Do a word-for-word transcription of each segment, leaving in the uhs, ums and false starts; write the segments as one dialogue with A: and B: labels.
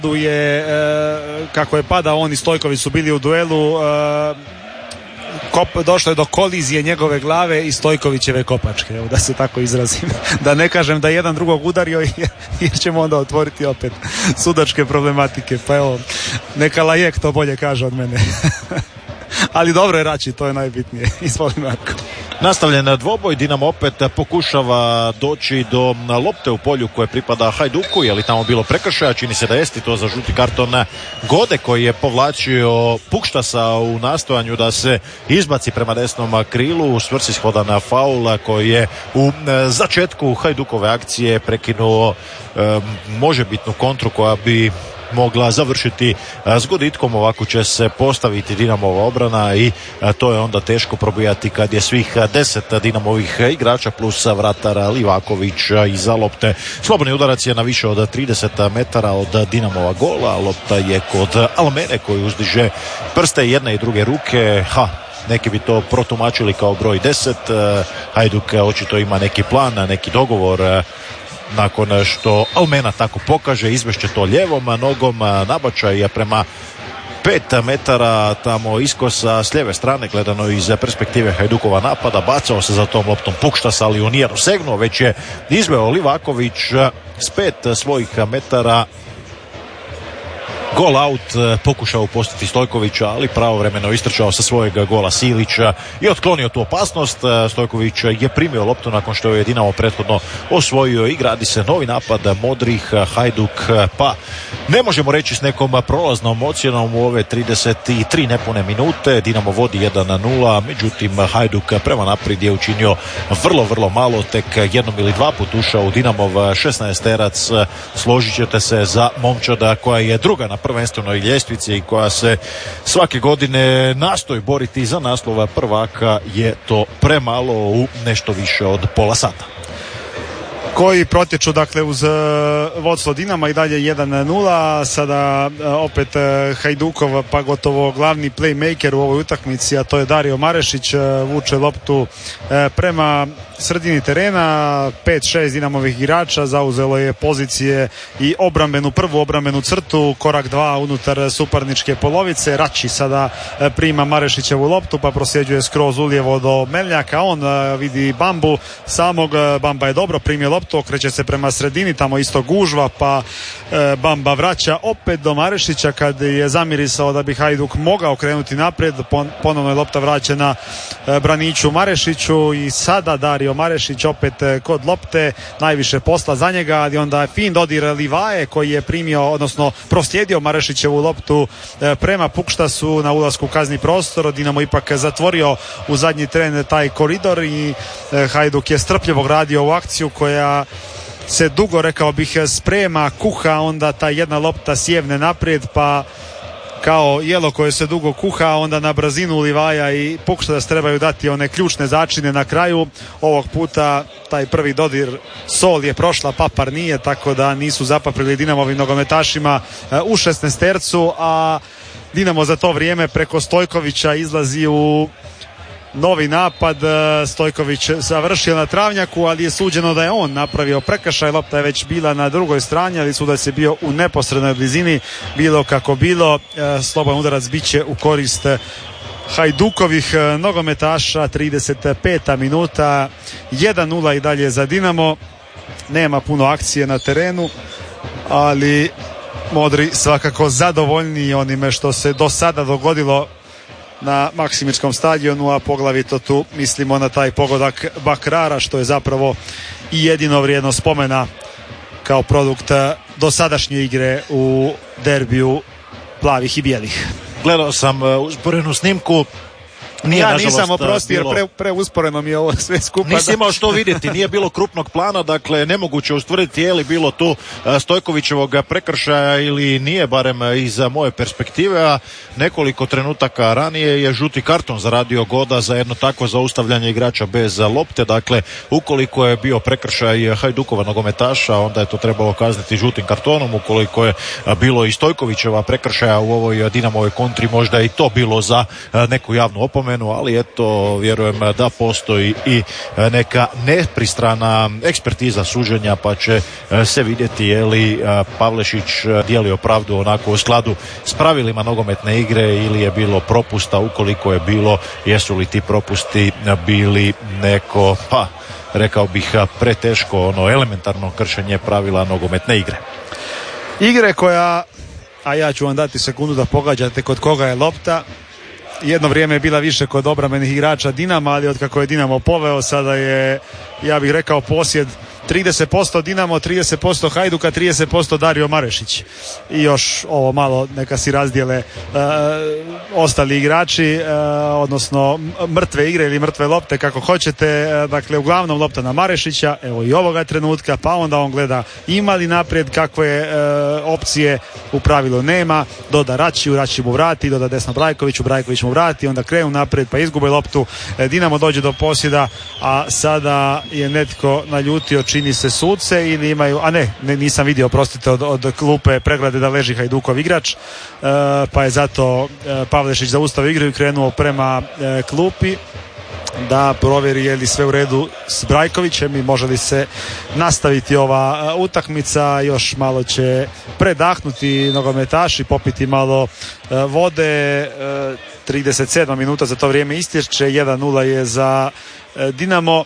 A: je, kako je padao on i Stojković su bili u duelu, Kop, došlo je do kolizije njegove glave i Stojkovićeve kopačke, evo da se tako izrazim. Da ne kažem da je jedan drugog udario jer ćemo onda otvoriti opet sudačke problematike. Pa evo, neka Lajek to bolje kaže od mene. Ali dobro je Rači, to je najbitnije. Izvoli Marko.
B: Nastavljen dvoboj, Dinamo opet pokušava doći do lopte u polju koje pripada Hajduku, je li tamo bilo prekršaja, čini se da jesti to za žuti karton Gode koji je povlačio Pukštasa u nastojanju da se izbaci prema desnom krilu, svrsishodan faul koji je u začetku Hajdukove akcije prekinuo e, možebitnu kontru koja bi mogla završiti s goditkom. Ovako će se postaviti Dinamova obrana i to je onda teško probijati kad je svih deset Dinamovih igrača plus vratar Livaković iza lopte. Slobodni udarac je na više od trideset metara od Dinamova gola. Lopta je kod Almene koji uzdiže prste jedne i druge ruke. Ha, neki bi to protumačili kao broj deset. Hajduk očito ima neki plan, neki dogovor. Nakon što Almena tako pokaže, izvešće to lijevom nogom, nabačaj prema pet metara tamo iskosa s lijeve strane gledano iz perspektive Hajdukova napada, bacao se za tom loptom Pukštas, ali on nije dosegnuo, već je izveo Livaković s pet svojih metara. Gol out, pokušao upustiti Stojkovića, ali pravovremeno istrčao sa svojeg gola Silića i otklonio tu opasnost. Stojković je primio loptu nakon što je Dinamo prethodno osvojio i gradi se novi napad modrih. Hajduk pa ne možemo reći s nekom prolaznom ocjenom u ove trideset tri nepune minute. Dinamo vodi jedan nula, međutim Hajduk prema naprijed je učinio vrlo, vrlo malo, tek jednom ili dva put ušao u Dinamov šesnaesterac. Složit ćete se za momčada koja je druga na prvenstvenoj ljestvici i koja se svake godine nastoji boriti za naslova prvaka, je to premalo u nešto više od pola sata.
A: Koji protječu dakle uz vodstvo Dinama i dalje jedan nula. Sada opet Hajdukov pa gotovo glavni playmaker u ovoj utakmici, a to je Dario Marešić, vuče loptu prema sredini terena. pet šest Dinamovih igrača zauzelo je pozicije i obrambenu, prvu obrambenu crtu, korak dva unutar suparničke polovice. Rači sada prima Marešićevu loptu pa prosjeđuje skroz ulijevo do Meljaka, on vidi Bambu samog, Bamba je dobro primio loptu, okreće se prema sredini, tamo isto gužva pa e, Bamba vraća opet do Marešića kad je zamirisao da bi Hajduk mogao krenuti naprijed. Pon, ponovno je lopta vraćena e, braniću Marešiću i sada Dario Marešić opet e, kod lopte, najviše posla za njega, ali onda fin dodir Livaje koji je primio, odnosno proslijedio Marešićevu loptu e, prema Pukštasu na ulasku u kazni prostor. Dinamo ipak zatvorio u zadnji tren taj koridor i e, Hajduk je strpljivo gradio ovu akciju koja se dugo, rekao bih, sprema, kuha, onda ta jedna lopta sjevne naprijed pa kao jelo koje se dugo kuha, onda na brzinu Livaja i Pukštas trebaju dati one ključne začine na kraju. Ovog puta taj prvi dodir sol je prošla, papar nije, tako da nisu zapaprili Dinamovim nogometašima u šesnaestercu, a Dinamo za to vrijeme preko Stojkovića izlazi u novi napad. Stojković završio na travnjaku, ali je suđeno da je on napravio prekršaj. Lopta je već bila na drugoj strani, ali sudac je bio u neposrednoj blizini. Bilo kako bilo, slobodan udarac bit će u korist Hajdukovih nogometaša. trideset peta minuta, jedan nula i dalje za Dinamo. Nema puno akcije na terenu, ali modri svakako zadovoljniji onime što se do sada dogodilo na Maksimirskom stadionu, a poglavito tu mislimo na taj pogodak Bakrara, što je zapravo i jedino vrijedno spomena kao produkt dosadašnje igre u derbiju plavih i bijelih.
B: Gledao sam usporenu snimku. Nije,
A: ja
B: nažalost,
A: nisam oprosti jer
B: bilo...
A: pre, preusporeno mi je ovo sve skupa.
B: Nisi imao što vidjeti, nije bilo krupnog plana, dakle nemoguće ustvrditi je li bilo tu Stojkovićevog prekršaja ili nije, barem iz moje perspektive, a nekoliko trenutaka ranije je žuti karton zaradio Goda za jedno takvo zaustavljanje igrača bez lopte. Dakle, ukoliko je bio prekršaj Hajdukova nogometaša, onda je to trebalo kazniti žutim kartonom. Ukoliko je bilo i Stojkovićeva prekršaja u ovoj Dinamovoj kontri, možda je i to bilo za neku javnu opomenu. opomenu, ali eto, vjerujem da postoji i neka nepristrana ekspertiza suđenja, pa će se vidjeti je li Pavlešić dijelio pravdu onako u skladu s pravilima nogometne igre ili je bilo propusta, ukoliko je bilo, jesu li ti propusti bili neko, pa rekao bih preteško, ono elementarno kršenje pravila nogometne igre.
A: Igre koja, a ja ću vam dati sekundu da pogađate kod koga je lopta. Jedno vrijeme je bila više kod obrambenih igrača Dinama, ali od kako je Dinamo poveo, sada je, ja bih rekao, posjed trideset posto Dinamo, trideset posto Hajduka, trideset posto Dario Marešić. I još ovo malo neka si razdijele e, ostali igrači, e, odnosno mrtve igre ili mrtve lopte, kako hoćete. E, dakle, uglavnom lopta na Marešića, evo i ovoga trenutka, pa onda on gleda ima li naprijed kakve e, opcije, u pravilu nema, doda Račiju, Rači mu vrati, doda desno Brajkoviću, Brajković mu vrati, onda krenu naprijed pa izgube loptu, e, Dinamo dođe do posjeda, a sada je netko naljutio, čini se, suce ili imaju, a ne, ne nisam vidio, prostite, od, od klupe preglede da leži Hajdukov igrač, e, pa je zato e, Pavlešić zaustavio igru i krenuo prema e, klupi da provjeri je li sve u redu s Brajkovićem i može li se nastaviti ova uh, utakmica. Još malo će predahnuti nogometaši, popiti malo uh, vode. uh, trideset sedma minuta za to vrijeme istječe, jedan nula je za uh, Dinamo.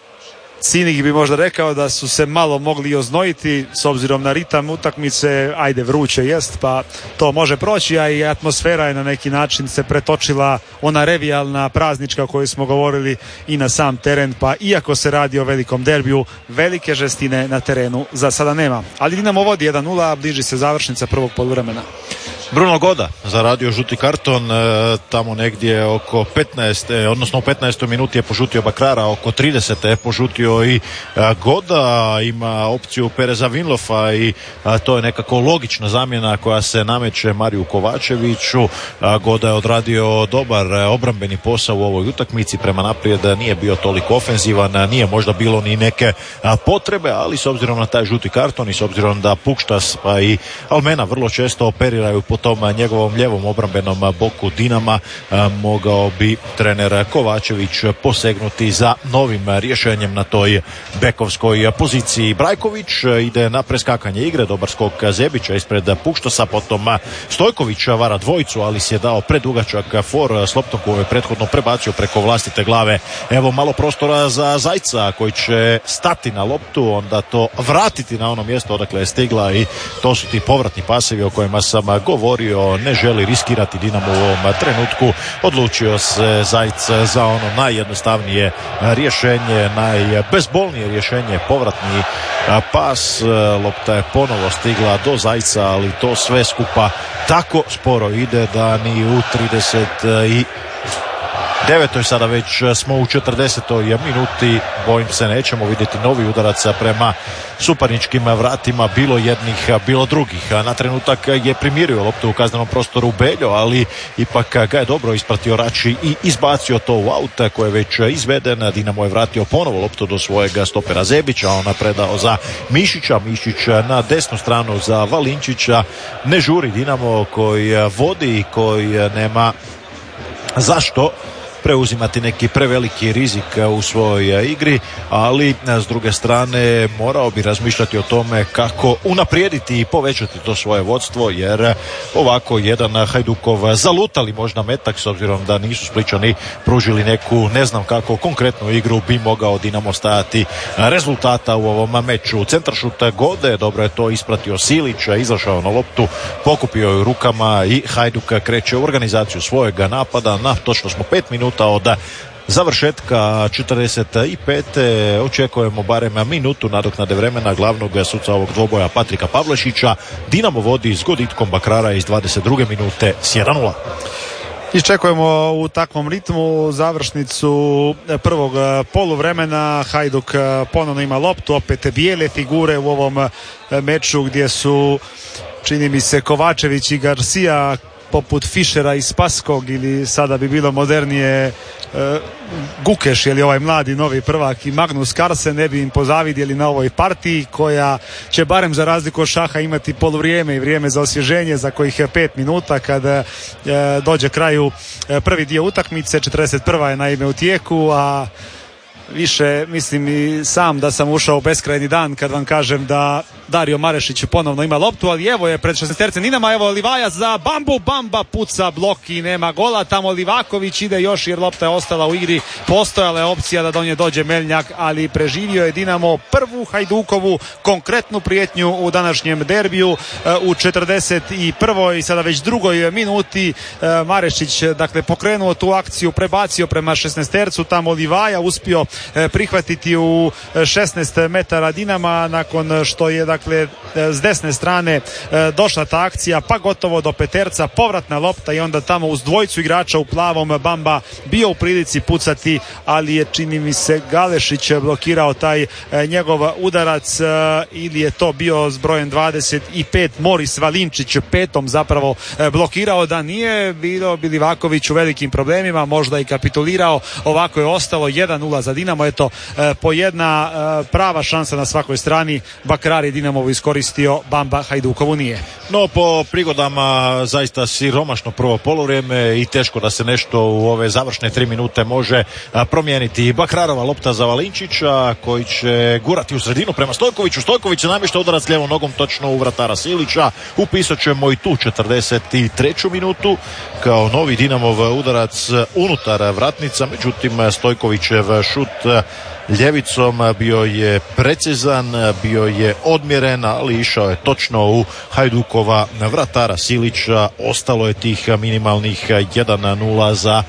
A: Cinik bi možda rekao da su se malo mogli oznojiti s obzirom na ritam utakmice, ajde vruće jest pa to može proći, a i atmosfera je na neki način se pretočila, ona revijalna, praznička o kojoj smo govorili, i na sam teren, pa iako se radi o velikom derbiju, velike žestine na terenu za sada nema. Ali Dinamo vodi jedan nula, bliži se završnica prvog poluvremena.
B: Bruno Goda zaradio žuti karton, e, tamo negdje oko petnaest, odnosno u petnaestoj minuti je požutio Bakrara, oko trideset je požutio i e, Goda, ima opciju Pereza Vinlofa i e, to je nekako logična zamjena koja se nameće Mariju Kovačeviću. E, Goda je odradio dobar e, obrambeni posao u ovoj utakmici, prema naprijed nije bio toliko ofenzivan, nije možda bilo ni neke a, potrebe, ali s obzirom na taj žuti karton i s obzirom da Pukštas pa i Almena vrlo često operiraju po tom njegovom ljevom obrambenom boku Dinama, mogao bi trener Kovačević posegnuti za novim rješenjem na toj bekovskoj poziciji. Brajković ide na preskakanje igre, dobar skok Zebića ispred Pukštasa, potom Stojković vara dvojicu, ali si je dao predugačak for s loptom koju je prethodno prebacio preko vlastite glave. Evo malo prostora za Zajca koji će stati na loptu, onda to vratiti na ono mjesto odakle je stigla, i to su ti povratni pasevi o kojima sam govorio. Ne želi riskirati Dinamo u ovom trenutku, odlučio se Zajc za ono najjednostavnije rješenje, najbezbolnije rješenje, povratni pas. Lopta je ponovo stigla do Zajca, ali to sve skupa tako sporo ide da ni u trideset i devetoj sada već smo u četrdesetoj minuti, bojim se nećemo vidjeti novi udarac prema suparničkim vratima, bilo jednih, bilo drugih. Na trenutak je primirio loptu u kaznenom prostoru Beljo, ali ipak ga je dobro ispratio Rači i izbacio to u aut koji je već izveden. Dinamo je vratio ponovo loptu do svojeg stopera Zebića, ona predao za Mišića, Mišić na desnu stranu za Valinčića. Ne žuri Dinamo koji vodi i koji nema zašto preuzimati neki preveliki rizik u svojoj igri, ali s druge strane morao bi razmišljati o tome kako unaprijediti i povećati to svoje vodstvo, jer ovako jedan Hajdukov zalutali možda metak, s obzirom da nisu Spličani pružili neku ne znam kako konkretnu igru, bi mogao Dinamo stajati rezultata u ovom meču. Centaršut Gode, dobro je to ispratio Silić, izašao na loptu, pokupio ju rukama i Hajduk kreće u organizaciju svojeg napada. Na točno smo pet minuta od završetka četrdeset pet. Očekujemo barem minutu nadoknade vremena glavnog suca ovog dvoboja Patrika Pavlešića. Dinamo vodi s goditkom Bakrara iz dvadeset druge minute s jedan nula.
A: Iščekujemo u takvom ritmu završnicu prvog poluvremena. Hajduk ponovno ima loptu, opet bijele figure u ovom meču gdje su, čini mi se, Kovačević i Garcia poput Fišera iz Spaskog ili sada bi bilo modernije Gukeš, je li ovaj mladi novi prvak, i Magnus Carlsen, ne bi im pozavidjeli na ovoj partiji koja će barem za razliku od šaha imati poluvrijeme i vrijeme za osvježenje za kojih je pet minuta kada dođe kraju prvi dio utakmice. četrdeset prva je naime u tijeku, a više mislim i sam da sam ušao u beskrajni dan kad vam kažem da Dario Marešić ponovno ima loptu, ali evo je pred šesnaestercem Dinama, evo Livaja za Bambu, Bamba puca blok i nema gola, tamo Livaković ide još jer lopta je ostala u igri, postojala je opcija da do nje dođe Meljnjak, ali preživio je Dinamo prvu Hajdukovu konkretnu prijetnju u današnjem derbiju u četrdeset prvoj i sada već drugoj minuti. Marešić dakle pokrenuo tu akciju, prebacio prema šesnaestercu, tamo Livaja uspio prihvatiti u šesnaest metara Dinama nakon što je dakle s desne strane došla ta akcija pa gotovo do peterca, povratna lopta i onda tamo uz dvojicu igrača u plavom Bamba bio u prilici pucati, ali je čini mi se Galešić blokirao taj njegov udarac, ili je to bio s brojem dvadeset pet Moris Valinčić petom zapravo blokirao. Da nije bilo Bilivaković u velikim problemima, možda i kapitulirao. Ovako je ostalo jedan nula za Dinamo. Eto, po jedna prava šansa na svakoj strani. Bakrar je Dinamovu iskoristio, Bamba Hajdukovu nije.
B: No, po prigodama zaista siromašno prvo poluvrijeme i teško da se nešto u ove završne tri minute može promijeniti. Bakrarova lopta za Valinčića koji će gurati u sredinu prema Stojkoviću. Stojković se namješta udarac lijevom nogom točno u vratara Silića. Upisat ćemo i tu četrdeset treću minutu kao novi Dinamov udarac unutar vratnica. Međutim, Stojkovićev šut ljevicom bio je precizan, bio je odmjeren, ali išao je točno u Hajdukova vratara Silića. Ostalo je tih minimalnih jedan nula za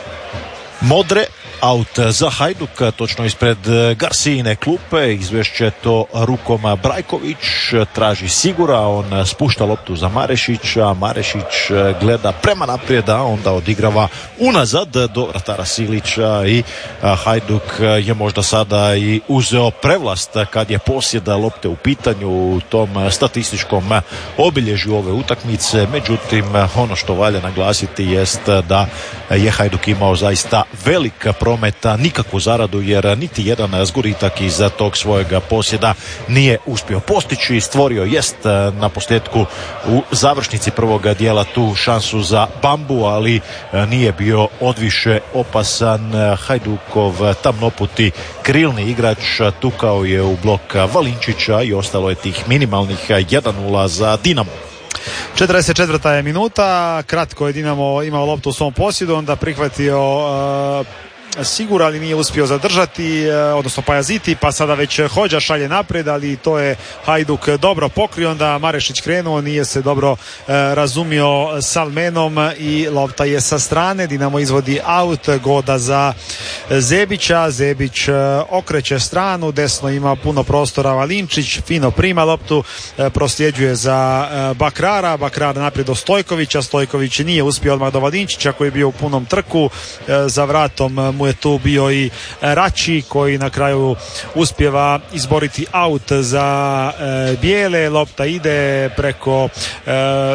B: modre. Aut za Hajduk, točno ispred Garcijine klupe, izvješće to rukom Brajković, traži Sigura, on spušta loptu za Marešića, Marešić gleda prema naprijed, a onda odigrava unazad do vratara Silića i Hajduk je možda sada i uzeo prevlast kad je posjeda lopte u pitanju u tom statističkom obilježju ove utakmice. Međutim, ono što valja naglasiti jest da je Hajduk imao zaista velik problem prometa, nikakvu zaradu jer niti jedan zguritak iz tog svojeg posjeda nije uspio postići. Stvorio jest na posljedku u završnici prvog dijela tu šansu za Bambu, ali nije bio odviše opasan. Hajdukov tamnoputi krilni igrač tukao je u blok Valinčića i ostalo je tih minimalnih jedan nula za Dinamo.
A: četrdeset četvrta je minuta, kratko je Dinamo imao loptu u svom posjedu, onda prihvatio uh, Sigur, ali nije uspio zadržati, odnosno Pajaziti, pa sada već Hođa šalje naprijed, ali to je Hajduk dobro pokrio, onda Marešić krenuo, nije se dobro e, razumio s Almenom i lopta je sa strane. Dinamo izvodi aut, goda za Zebića, Zebić e, okreće stranu, desno ima puno prostora Valinčić, fino prima loptu, e, prosljeđuje za e, Bakrara, Bakrar naprijed do Stojkovića, Stojković nije uspio odmah do Valinčića koji je bio u punom trku, e, za vratom mu je tu bio i Rači koji na kraju uspijeva izboriti aut za e, bijele. Lopta ide preko e,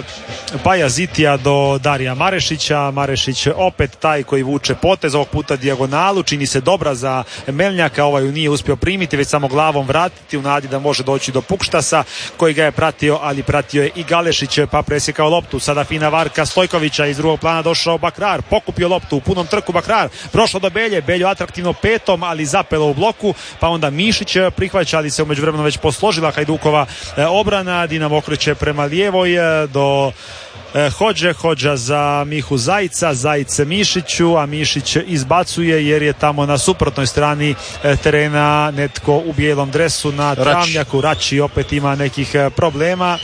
A: Pajazitija do Darija Marešića. Marešić opet taj koji vuče potez, ovog puta dijagonalu, čini se dobra za Meljnjaka, ovaj ju nije uspio primiti, već samo glavom vratiti u nadi da može doći do Pukštasa koji ga je pratio, ali pratio je i Galešić pa presjekao loptu. Sada fina varka Stojkovića, iz drugog plana došao Bakrar, pokupio loptu u punom trku Bakrar, prošlo do Belje, Beljo atraktivno petom, ali zapelo u bloku, pa onda Mišić prihvaća, ali se u međuvremenu već posložila Hajdukova obrana. Dinamo okreće prema lijevoj do Hođe, Hođa za Mihu Zajica, Zajice Mišiću, a Mišić izbacuje jer je tamo na suprotnoj strani terena netko u bijelom dresu na travnjaku. Rači opet ima nekih problema,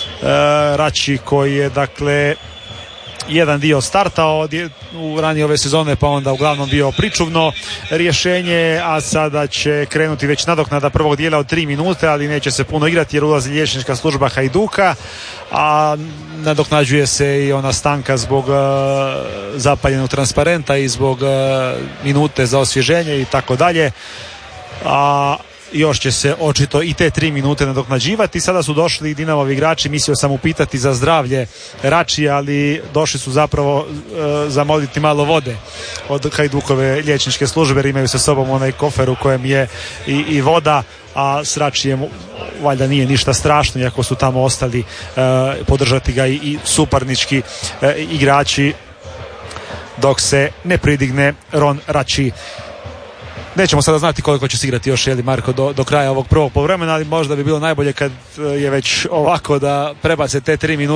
A: Rači koji je dakle jedan dio startao u ranije ove sezone, pa onda uglavnom bio pričuvno rješenje, a sada će krenuti već nadoknada prvog dijela od tri minute, ali neće se puno igrati jer ulazi liječnička služba Hajduka, a nadoknađuje se i ona stanka zbog uh, zapaljenog transparenta i zbog uh, minute za osvježenje i tako dalje. A još će se očito i te tri minute nadoknađivati. Sada su došli Dinamovi igrači, mislio sam upitati za zdravlje Račija, ali došli su zapravo e, zamoliti malo vode od Hajdukove liječničke službe, jer imaju sa sobom onaj kofer u kojem je i, i voda, a s Račijem valjda nije ništa strašno, iako su tamo ostali e, podržati ga i, i suparnički e, igrači dok se ne pridigne Ron Rači. Nećemo sada znati koliko će se igrati još, jeli Marko, do, do kraja ovog prvog poluvremena, ali možda bi bilo najbolje kad je već ovako da prebace te tri minute